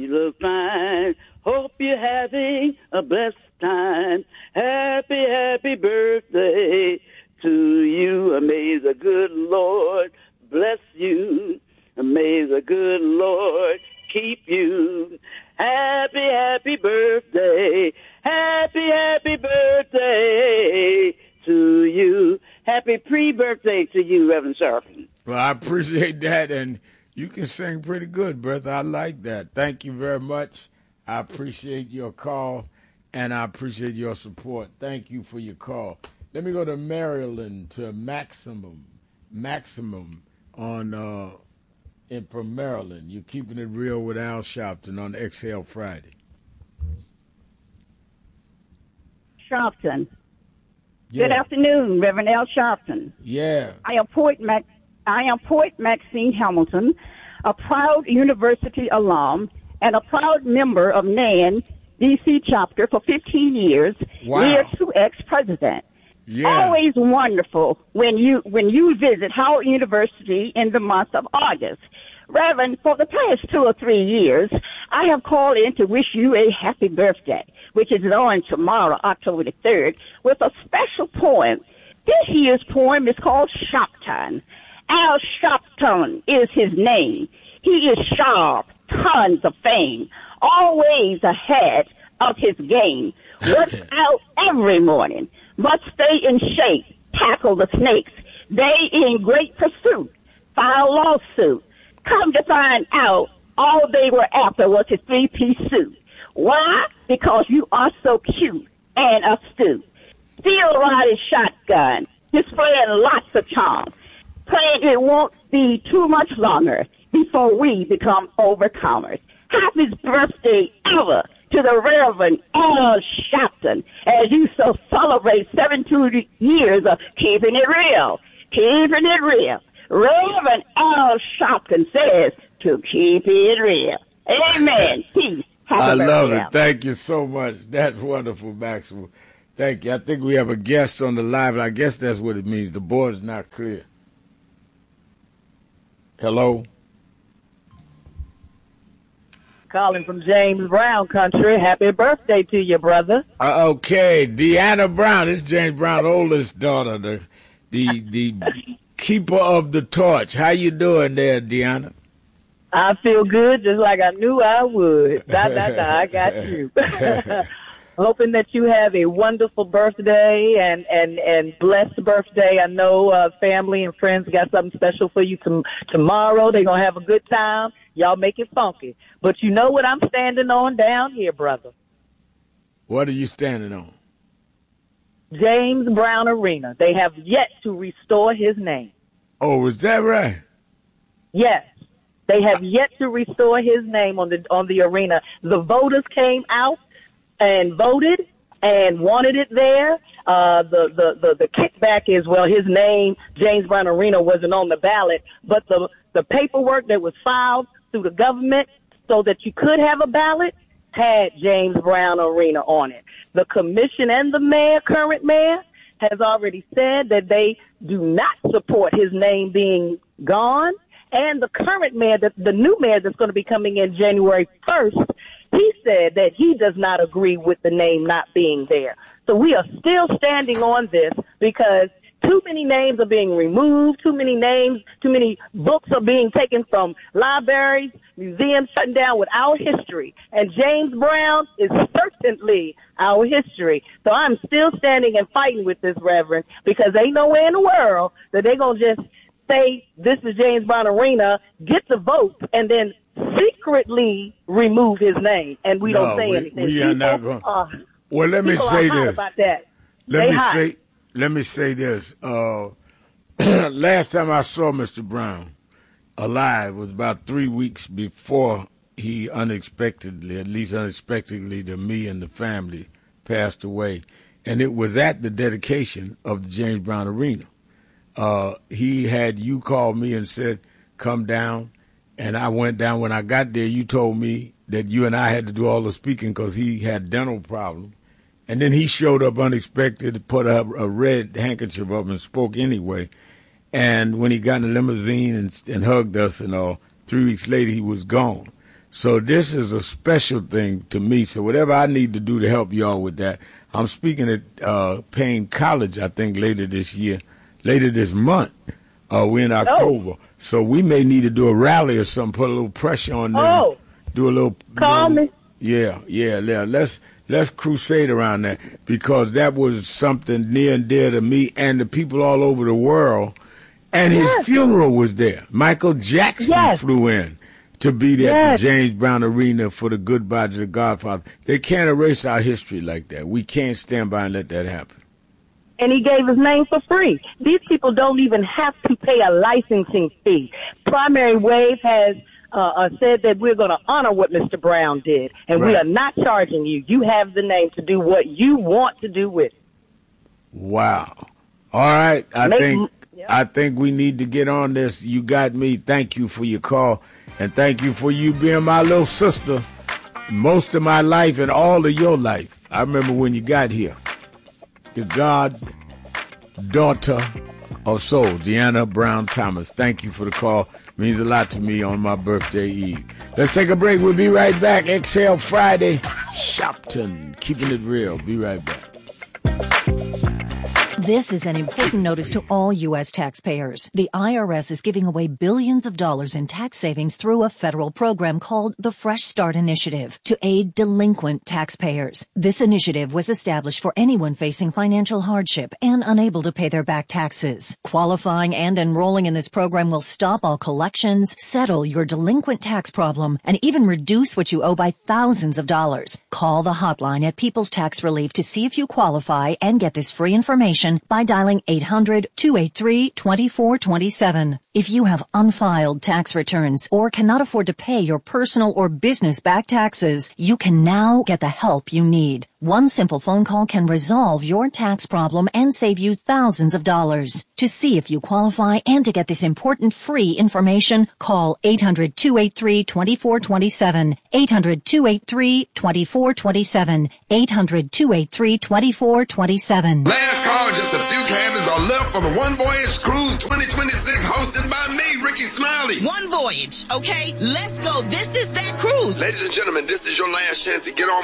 You look fine. Hope you're having a blessed time. Happy, happy birthday to you. May the good Lord bless you. May the good Lord keep you. Happy, happy birthday. Happy, happy birthday to you. Happy pre-birthday to you, Reverend Sharpton. Well, I appreciate that, and you can sing pretty good, brother. I like that. Thank you very much. I appreciate your call, and I appreciate your support. Thank you for your call. Let me go to Maryland, to Maximum on from Maryland. You're keeping it real with Al Sharpton on Exhale Friday. Sharpton. Yeah. Good afternoon, Reverend Al Sharpton. Yeah. I am Poet Maxine Hamilton, a proud university alum and a proud member of NAN DC chapter for 15 years, Wow. near to ex-president. Yeah. Always wonderful when you visit Howard University in the month of August. Reverend, for the past 2 or 3 years, I have called in to wish you a happy birthday, which is on tomorrow, October the 3rd, with a special poem. This year's poem is called Sharpton. Al Sharpton is his name. He is sharp, tons of fame, always ahead of his game. Works out every morning, must stay in shape, tackle the snakes. They in great pursuit, file lawsuit. Come to find out, all they were after was his 3-piece suit. Why? Because you are so cute and astute. Still riding shotgun, displaying lots of charm. Praying it won't be too much longer before we become overcomers. Happy birthday ever to the Reverend Al Sharpton, as you so celebrate 72 years of keeping it real. Keeping it real. Reverend Al Sharpton says to keep it real. Amen. Peace. I love it. Thank you so much. That's wonderful, Maxwell. Thank you. I think we have a guest on the line, but I guess that's what it means. The board's not clear. Hello? Calling from James Brown country. Happy birthday to you, brother. Okay, Deanna Brown. This is James Brown's oldest daughter, the keeper of the torch. How you doing there, Deanna? I feel good, just like I knew I would. I got you. Hoping that you have a wonderful birthday and blessed birthday. I know family and friends got something special for you tomorrow. They're going to have a good time. Y'all make it funky. But you know what I'm standing on down here, brother? What are you standing on? James Brown Arena. They have yet to restore his name. Oh, is that right? Yes. They have yet to restore his name on the arena. The voters came out and voted and wanted it there. The kickback is, well, his name, James Brown Arena, wasn't on the ballot, but the paperwork that was filed through the government so that you could have a ballot had James Brown Arena on it. The commission and the mayor, current mayor, has already said that they do not support his name being gone. And the current mayor, the new mayor that's going to be coming in January 1st, he said that he does not agree with the name not being there. So we are still standing on this because too many names are being removed, too many books are being taken from libraries, museums shutting down with our history. And James Brown is certainly our history. So I'm still standing and fighting with this, Reverend, because ain't nowhere in the world that they're going to just say this is James Brown Arena, get the vote, and then secretly remove his name, and we don't say anything. We are not going. Well, let me say this. About that. Let me say this. Last time I saw Mr. Brown alive was about 3 weeks before he unexpectedly to me and the family, passed away, and it was at the dedication of the James Brown Arena. He had you call me and said, come down. And I went down. When I got there, you told me that you and I had to do all the speaking because he had dental problems. And then he showed up unexpected, put a red handkerchief up and spoke anyway. And when he got in the limousine and hugged us and all, 3 weeks later he was gone. So this is a special thing to me. So whatever I need to do to help y'all with that, I'm speaking at Payne College, I think, later this month. We're in October. So we may need to do a rally or something, put a little pressure on them. Do a little. Call me. Yeah. Let's crusade around that, because that was something near and dear to me and the people all over the world. And his funeral was there. Michael Jackson flew in to be there at the James Brown Arena for the goodbye to the Godfather. They can't erase our history like that. We can't stand by and let that happen. And he gave his name for free. These people don't even have to pay a licensing fee. Primary Wave has said that we're going to honor what Mr. Brown did, and we are not charging you. You have the name to do what you want to do with it. Wow. All right. I think we need to get on this. You got me. Thank you for your call, and thank you for you being my little sister most of my life and all of your life. I remember when you got here. The goddaughter of soul, Deanna Brown Thomas. Thank you for the call. Means a lot to me on my birthday eve. Let's take a break. We'll be right back. Exhale Friday. Shopton. Keeping it real. Be right back. This is an important notice to all U.S. taxpayers. The IRS is giving away billions of dollars in tax savings through a federal program called the Fresh Start Initiative to aid delinquent taxpayers. This initiative was established for anyone facing financial hardship and unable to pay their back taxes. Qualifying and enrolling in this program will stop all collections, settle your delinquent tax problem, and even reduce what you owe by thousands of dollars. Call the hotline at People's Tax Relief to see if you qualify and get this free information by dialing 800-283-2427. If you have unfiled tax returns or cannot afford to pay your personal or business back taxes, you can now get the help you need. One simple phone call can resolve your tax problem and save you thousands of dollars. To see if you qualify and to get this important free information, call 800-283-2427. 800-283-2427. 800-283-2427. Last call, just a few cabins are left for the One Voyage Cruise 2026, hosted by me, Ricky Smiley. One Voyage, okay? Let's go. This is that cruise. Ladies and gentlemen, this is your last chance to get on